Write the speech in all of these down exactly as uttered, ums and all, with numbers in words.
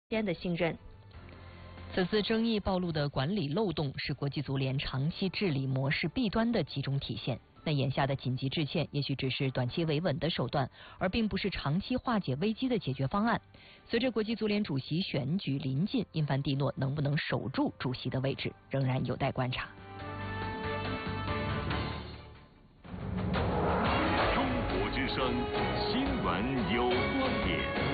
间的信任。 此次争议暴露的管理漏洞是国际足联长期治理模式弊端的集中体现。那眼下的紧急致歉也许只是短期维稳的手段，而并不是长期化解危机的解决方案。随着国际足联主席选举临近，因凡蒂诺能不能守住主席的位置，仍然有待观察。 中国之声新闻有观点。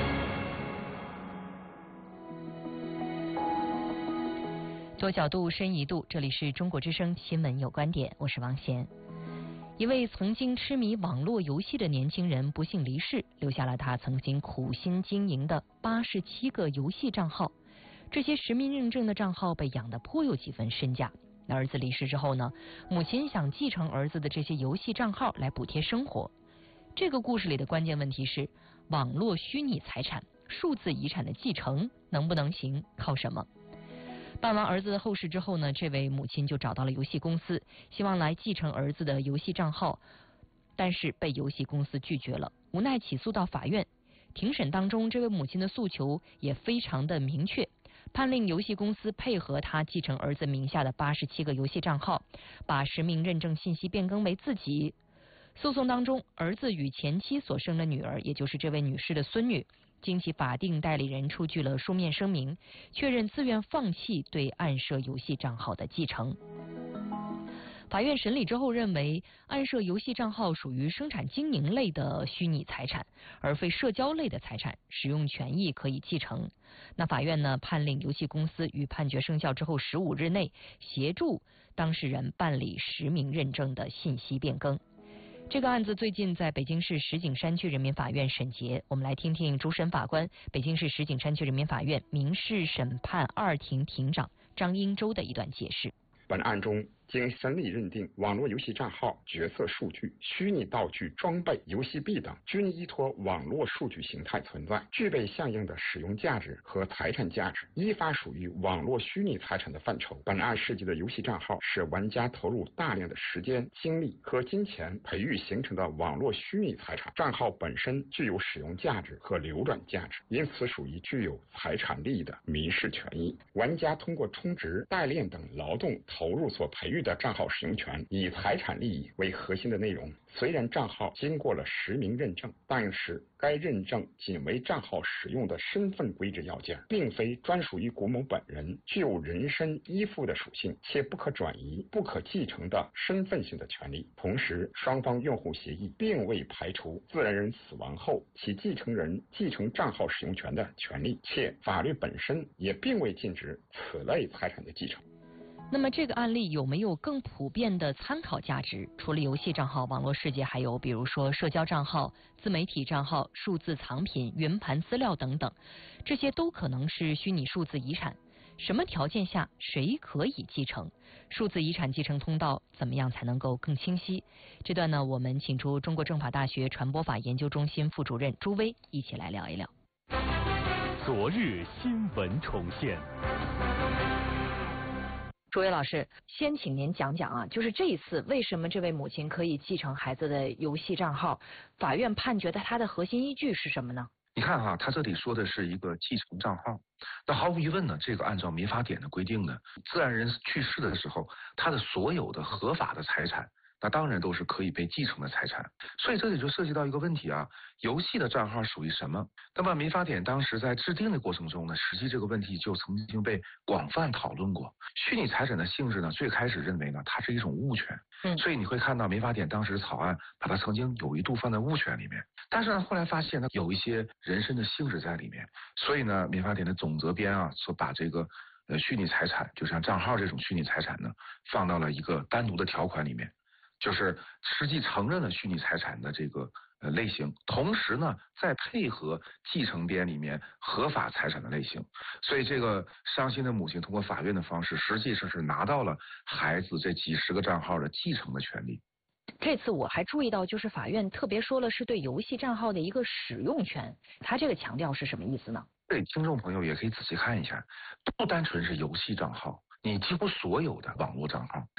多角度，深一度，这里是中国之声新闻有观点，我是王贤。一位曾经痴迷网络游戏的年轻人不幸离世，留下了他曾经苦心经营的八十七个游戏账号。这些实名认证的账号被养得颇有几分身价。那儿子离世之后呢，母亲想继承儿子的这些游戏账号来补贴生活。这个故事里的关键问题是，网络虚拟财产、数字遗产的继承能不能行，靠什么？办完儿子的后事之后呢，这位母亲就找到了游戏公司，希望来继承儿子的游戏账号，但是被游戏公司拒绝了，无奈起诉到法院。庭审当中，这位母亲的诉求也非常的明确，判令游戏公司配合他继承儿子名下的八十七个游戏账号，把实名认证信息变更为自己。诉讼当中，儿子与前妻所生的女儿，也就是这位女士的孙女，经其法定代理人出具了书面声明，确认自愿放弃对暗设游戏账号的继承。法院审理之后认为，暗设游戏账号属于生产经营类的虚拟财产，而非社交类的财产，使用权益可以继承。那法院呢，判令游戏公司于判决生效之后十五日内协助当事人办理实名认证的信息变更。这个案子最近在北京市石景山区人民法院审结，我们来听听主审法官、北京市石景山区人民法院民事审判二庭庭长张英洲的一段解释。 本案中，经审理认定，网络游戏账号、角色数据、虚拟道具、装备、游戏币等均依托网络数据形态存在，具备相应的使用价值和财产价值，依法属于网络虚拟财产的范畴。本案涉及的游戏账号是玩家投入大量的时间、精力和金钱培育形成的网络虚拟财产，账号本身具有使用价值和流转价值，因此属于具有财产利益的民事权益。玩家通过充值、代练等劳动投入所培育的账号使用权，以财产利益为核心的内容。虽然账号经过了实名认证，但是该认证仅为账号使用的身份规制要件，并非专属于古某本人，具有人身依附的属性，且不可转移、不可继承的身份性的权利。同时，双方用户协议并未排除自然人死亡后其继承人继承账号使用权的权利，且法律本身也并未禁止此类财产的继承。 那么这个案例有没有更普遍的参考价值？除了游戏账号，网络世界还有比如说社交账号、自媒体账号、数字藏品、云盘资料等等，这些都可能是虚拟数字遗产。什么条件下谁可以继承？数字遗产继承通道怎么样才能够更清晰？这段呢，我们请出中国政法大学传播法研究中心副主任朱威一起来聊一聊。 昨日新闻重现。 朱威老师，先请您讲讲啊，就是这一次为什么这位母亲可以继承孩子的游戏账号？法院判决的它的核心依据是什么呢？ 你看哈、啊，他这里说的是一个继承账号，那毫无疑问呢，这个按照民法典的规定呢，自然人去世的时候，他的所有的合法的财产，那当然都是可以被继承的财产。所以这里就涉及到一个问题啊，游戏的账号属于什么？那么民法典当时在制定的过程中呢，实际这个问题就曾经被广泛讨论过。虚拟财产的性质呢，最开始认为呢，它是一种物权，嗯，所以你会看到民法典当时草案把它曾经有一度放在物权里面，但是呢，后来发现呢，有一些人身的性质在里面，所以呢，民法典的总则编啊，所把这个呃虚拟财产，就像账号这种虚拟财产呢，放到了一个单独的条款里面。就是实际承认了虚拟财产的这个呃类型，同时呢，再配合继承编里面合法财产的类型，所以这个伤心的母亲通过法院的方式，实际上是拿到了孩子这几十个账号的继承的权利。 这次我还注意到，就是法院特别说了是对游戏账号的一个使用权，他这个强调是什么意思呢？ 对听众朋友也可以仔细看一下，不单纯是游戏账号。你几乎所有的网络账号，